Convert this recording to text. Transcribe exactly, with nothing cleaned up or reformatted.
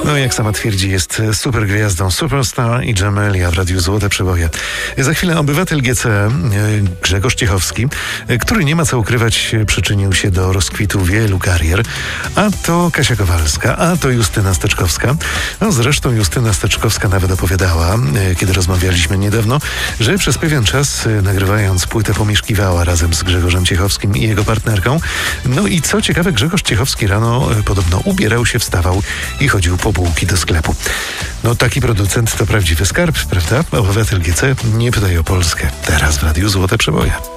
No jak sama twierdzi, jest super gwiazdą, superstar i Jamelia w Radiu Złote Przeboje. Za chwilę obywatel G C, Grzegorz Ciechowski, który nie ma co ukrywać, przyczynił się do rozkwitu wielu karier. A to Kasia Kowalska, a to Justyna Steczkowska. No zresztą Justyna Steczkowska nawet opowiadała, kiedy rozmawialiśmy niedawno, że przez pewien czas nagrywając płytę pomieszkiwała razem z Grzegorzem Ciechowskim i jego partnerką. No i co ciekawe, Grzegorz Ciechowski rano podobno ubierał się, wstawał i chodził po bułki do sklepu. No taki producent to prawdziwy skarb, prawda? Obywatel G C, nie pytaj o Polskę. Teraz w Radiu Złote Przeboje.